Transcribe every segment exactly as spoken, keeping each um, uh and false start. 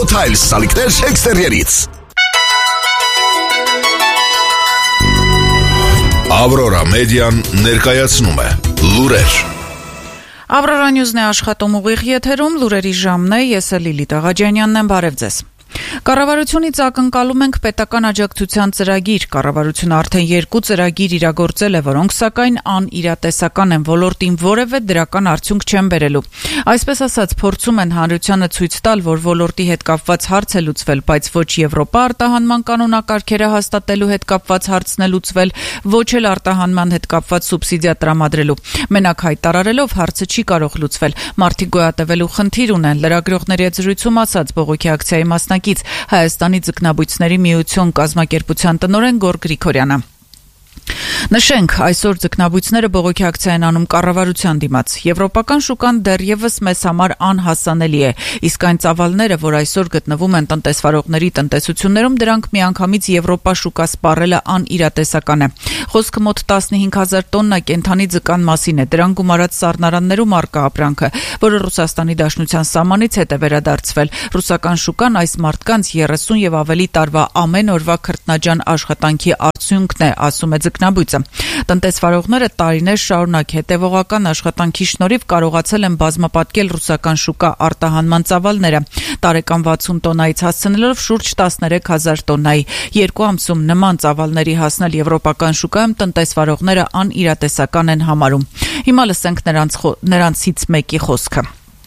Tiles սալիկներ էքստերիերից։ Aurora Media-ն ներկայացնում է լուրեր։ Aurora News-ն է աշխատում ուղիղ եթերում, լուրերի ժամն է, ես է Լիլիթ Աղաջանյանն եմ, բարև ձեզ։ Կառավարությունից ակնկալում ենք պետական աջակցության ծրագիր։ Կառավարությունը արդեն երկու ծրագիր իրագործել է, որոնք սակայն անիրատեսական են, ոլորտին որևէ դրական արդյունք չեն բերելու։ Այսպես ասած, փորձում են հանրությանը ցույց տալ, որ ոլորտի հետ կապված հարց է լուծվել, բայց ոչ Եվրոպա արտահանման կանոնակարգերը հաստատելու հետ կապված հարցն է լուծվել, ոչ էլ արտահանման հետ կապված սուբսիդիա տրամադրելու։ Մենակ հայտարարելով հարցը չի կարող լուծվել։ Մարդիկ գոյատևելու խնդիր ունեն։ Լրագրողների հետ զրույցում ասաց բողոքի ակցիայի մասնակից Հայաստանի ձկնաբույծների միություն կազմակերպության տնօրեն Գոր Գրիգորյանը։ Նշենք, այսօր ձկնաբույծները բողոքի ակցիա են անում կառավարության դիմաց։ Եվրոպական շուկան դեռևս մեզ համար անհասանելի է, իսկ այն ծավալները, որ այսօր գտնվում են տնտեսվարողների տնտեսություններում, դրանք միանգամից Եվրոպա շուկա սպառելը անիրատեսական է։ Խոսքը մոտ տասնհինգ հազար տոննա կենդանի ձկան մասին է, դրան գումարած սառնարաններում առկա ապրանքը, որը Ռուսաստանի Դաշնության սահմանից հետ է վերադարձվել։ Ռուսական շուկան այս մարդկանց երեսուն եւ ավելի տարվա ամեն օրվա քրտնաջան աշխատանքի արդյունքն է, ասում է ձկնաբույծը։ Տնտեսվարողները տարիներ շարունակ հետևողական աշխատանքի շնորհիվ կարողացել են բազմապատկել ռուսական շուկա արտահանման ծավալները, տարեկան վաթսուն տոննայից հասցնելով շուրջ տասներեք հազար տոննայի։ Երկու ամսում նման ծավալների հասնել եվրոպական շուկայում տնտեսվարողները անիրատեսական են համարում։ Հիմա լսենք նրանց նրանցից մեկի խոսքը։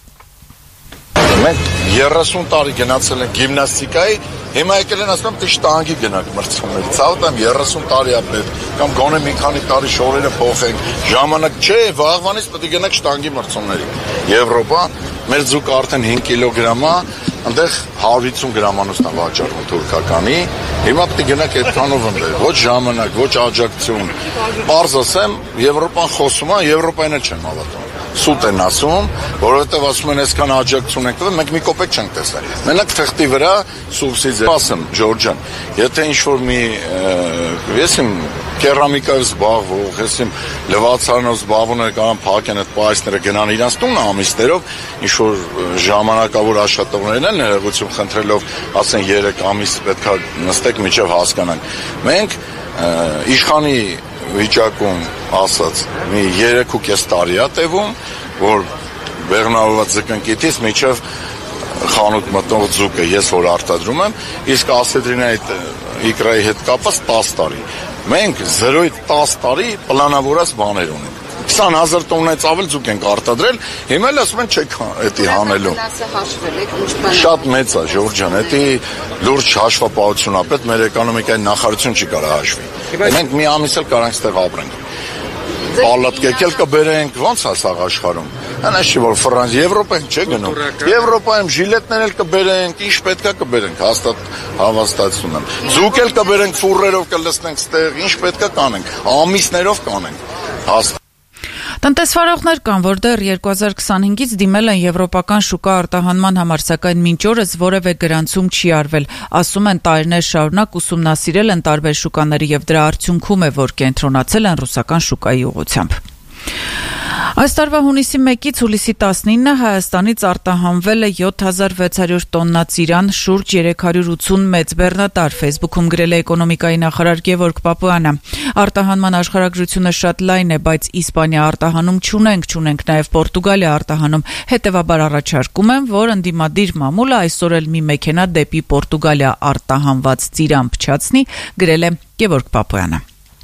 Մենք երեսուն տարի գնացել ենք գիմնաստիկայի, հիմա եկել են ասում թե շտանգի գնանք մրցումների։ Ցավոտամ երեսուն տարի է պետք, կամ գոնե մի քանի տարի շորերը փոխենք։ Ժամանակ չէ, վաղվանից պետք է գնանք շտանգի մրցումների։ Եվրոպա, մեր ձուկը արդեն հինգ կիլոգրամ է, այնտեղ հարյուր հիսուն գրամանոց է վաճառվում թուրքականի։ Հիմա պետք է գնանք այդքանով ընդեր։ Ոչ ժամանակ, ոչ աջակցություն։ Պարզ ասեմ, Եվրոպան խոսում է, Եվրոպային էլ չեմ հավատում։ Սուտ են ասում, որովհետև ասում են այսքան աջակցություն ենք տվել, մենք մի կոպեկ չենք տեսել։ Մենակ թղթի վրա սուբսիդիա։ Ասեմ, Ջորջ ջան, եթե ինչ-որ մի ես իմ կերամիկայով զբաղվող, ես իմ լվացարանով զբաղվողները կարող փակեն այդ պայսները գնան իրանց տունը ամիսներով, ինչ-որ ժամանակավոր աշխատողներն են ներողություն խնդրելով, ասեն երեք ամիս պետք է նստեք միջև հասկանանք։ Մենք իշխանի վիճակում ասած մի երեք ու կես տարի է տևում, որ բեղմնավորված ձկնկիտից միջև խանութ մտնող ձուկը ես որ արտադրում եմ, իսկ ասետրինայի իկրայի հետ կապված տասը տարի։ Մենք զրոյ տասը տարի պլանավորած բաներ ունենք։ քսան հազար տոննայից ավել ձուկ ենք արտադրել, հիմա էլ ասում են չեք էդի հանելու։ Շատ մեծ է, Ժորժ ջան, էդի լուրջ հաշվապահություն է պետք, մեր էկոնոմիկայի նախարարություն չի կարող հաշվի։ Մենք մի ամիս էլ կարանք ստեղ ապրենք։ Պալատկեք էլ կբերենք, ո՞նց է սա աշխարհում։ Այնպես չի որ Ֆրանս, Եվրոպան չէ գնում։ Եվրոպայում ժիլետներ էլ կբերենք, ինչ պետքա կբերենք, հաստատ հավաստացնում եմ։ Ձուկ էլ կբերենք, ֆուրերով կլցնենք ստեղ, ինչ պետքա կանենք, ամիսներով կանենք։ Հաստատ Տնտեսվարողներ կան, որ դեռ երկու հազար քսանհինգից դիմել են եվրոպական շուկա արտահանման համար, սակայն մինչ օրս որևէ գրանցում չի արվել։ Ասում են տարիներ շարունակ ուսումնասիրել են տարբեր շուկաների եւ դրա արդյունքում է, որ կենտրոնացել են ռուսական շուկայի ուղղությամբ։ Այս տարվա հունիսի մեկից հուլիսի տասնինը Հայաստանից արտահանվել է յոթ հազար վեց հարյուր տոննա ծիրան, շուրջ երեք հարյուր ութուն մեծ բեռնատար, Facebook-ում գրել է էկոնոմիկայի նախարար Գևորգ Պապոյանը։ Արտահանման աշխարհագրությունը շատ լայն է, բայց Իսպանիա արտահանում չունենք, չունենք նաև Պորտուգալիա արտահանում։ Հետևաբար առաջարկում եմ, որ ընդդիմադիր մամուլը այսօր էլ մի մեքենա դեպի Պորտուգալիա արտահանված ծիրան փչացնի, գրել է Գևորգ Պապոյանը։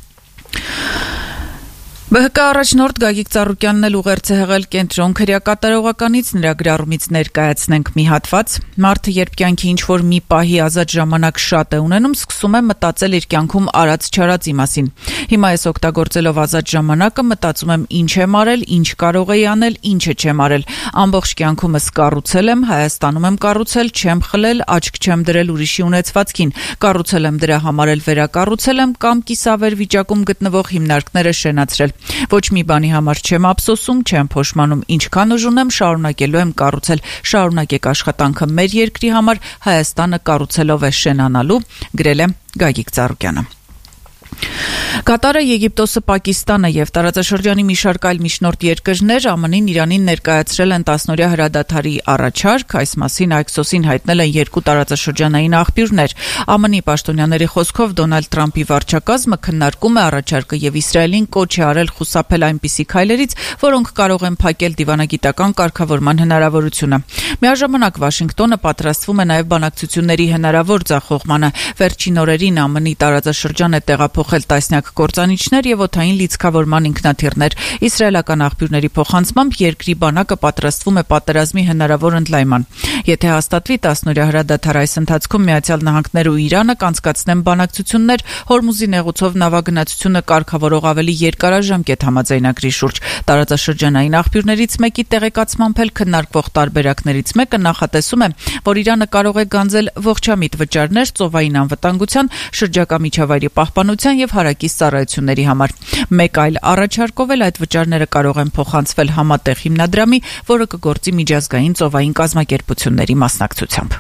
Բ Հ Կ առաջնորդ Գագիկ Ծառուկյանն էլ ուղերձ է հղել կենտրոն քրեակատարողականից, նրա գրառումից ներկայացնենք մի հատված։ Մարդը երբ կյանքի ինչ-որ մի պահի ազատ ժամանակ շատ է ունենում, սկսում է մտածել իր կյանքում արած չարածի մասին։ Հիմա ես օգտագործելով ազատ ժամանակը մտածում եմ ինչ եմ արել, ինչ կարող էի անել, ինչը չեմ արել։ Ամբողջ կյանքումս կառուցել եմ, Հայաստանում եմ կառուցել, չեմ խլել, աչք չեմ դրել ուրիշի ունեցվածքին։ Կառուցել եմ դրա համար էլ վերակառուցել եմ կամ կիսավեր վիճակում գտնվող հիմնարկները շենացրել։ Ոչ մի բանի համար չեմ ափսոսում, չեմ փոշմանում, ինչքան ուժ ունեմ, շարունակելու եմ կառուցել։ Շարունակեք աշխատանքը մեր երկրի համար, Հայաստանը կառուցելով է շենանալու, գրել է Գագիկ Ծառուկյանը։ Կատարը, Եգիպտոսը, Պակիստանը եւ տարածաշրջանի մի շարք այլ միջնորդ երկրներ ԱՄՆ-ին Իրանին ներկայացրել են տասնօրյա հրադադարի առաջարկ, այս մասին Axios-ին հայտնել են երկու տարածաշրջանային աղբյուրներ։ ԱՄՆ-ի պաշտոնյաների խոսքով Դոնալդ Թրամփի վարչակազմը քննարկում է առաջարկը եւ Իսրայելին կոչ է արել խուսափել այնպիսի քայլերից, որոնք կարող են փակել դիվանագիտական կարգավորման հնարավորությունը։ Միաժամանակ Վաշինգտոնը պատրաստվում է նաեւ բանակցությունների հնարավոր ձախողմանը։ Վերջին օրերին ԱՄՆ-ի տարածաշրջան է տեղափոխել տասնյակ կործանիչներ եւ օդային լիցքավորման ինքնաթիռներ։ Իսրայելական աղբյուրների փոխանցմամբ երկրի բանակը պատրաստվում է պատերազմի հնարավոր ընդլայնման։ Եթե հաստատվի տասնօրյա հրադադար, այս ընթացքում Միացյալ Նահանգներն ու Իրանը կանցկացնեն բանակցություններ Հորմուզի նեղուցով նավագնացությունը կարգավորող ավելի երկարաժամկետ համաձայնագրի շուրջ։ Տարածաշրջանային աղբյուրներից մեկի տեղեկացմամբ էլ քննարկվող տարբերակներից մեկը նախատեսում է, որ Իրանը կարող է գանձել ողջամիտ վճարներ ծովային անվտանգության, շրջակա միջավայրի պահպանության եւ հարակից ծառայությունների համար։ Մեկ այլ առաջարկով էլ այդ վճարները կարող են փոխանցվել համատեղ հիմնադրամի, որը կգործի միջազգային ծովային կազմակերպությունների մասնակցությամբ։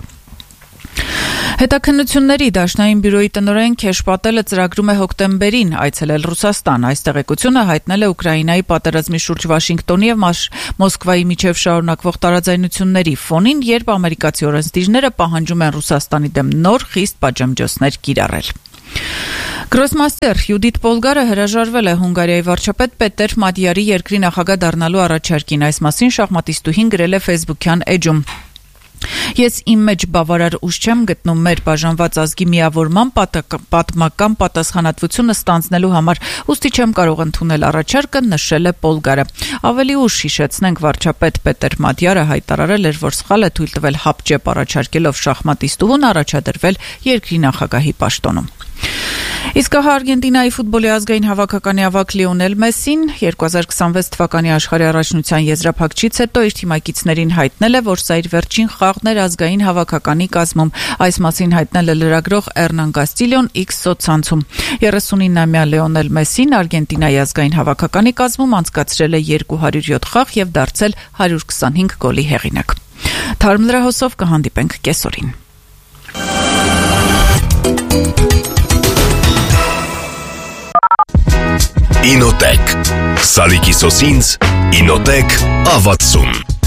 Հետաքննությունների դաշնային բյուրոյի տնօրեն Քեշ Պատելը ծրագրում է հոկտեմբերին այցելել Ռուսաստան։ Այս տեղեկությունը հայտնել է Ուկրաինայի պատերազմի շուրջ Վաշինգտոնի եւ Մոսկվայի միջև շարունակվող տարաձայնությունների ֆոնին, երբ ամերիկացի օրենսդիրները պահանջում են Ռուսաստանի դեմ նոր խիստ պատժամիջոցներ կիրառել։ Գրոսմաստեր Յուդիթ Պոլգարը հրաժարվել է Հունգարիայի վարչապետ Պետեր Մադիարի երկրի նախագահ դառնալու առաջարկին։ Այս մասին շախմատիստուհին գրել է Facebook-յան էջում։ Ես իմ մեջ բավարար ուժ չեմ գտնում մեր բաժանված ազգի միավորման պատմական պատասխանատվությունը ստանձնելու համար, ուստի չեմ կարող ընդունել առաջարկը, նշել է Պոլգարը։ Ավելի ուշ հիշեցնենք, վարչապետ Պետեր Մադիարը հայտարարել էր, որ սխալ է թույլ տվել հապճեպ առաջարկելով շախմատիստուհուն առաջադրվել երկրի նախագահի պաշտոնում։ Իսկ հա Արգենտինայի ֆուտբոլի ազգային հավաքականի ավագ Լիոնել Մեսին երկու հազար քսանվեց թվականի աշխարհի առաջնության եզրափակչից հետո իր թիմակիցներին հայտնել է, որ սա իր վերջին խաղն էր ազգային հավաքականի կազմում։ Այս մասին հայտնել է լրագրող Էրնան Կաստիլյոն X սոցցանցում։ երեսունինամյա Լիոնել Մեսին Արգենտինայի ազգային հավաքականի կազմում անցկացրել է երկու հարյուր յոթ խաղ եւ դարձել հարյուր քսանհինգ գոլի հեղինակ։ Թարմ լրահոսով կհանդիպենք կեսօրին։ Ինոտեք Սալիկի սոսինց Ինոտեք ավացում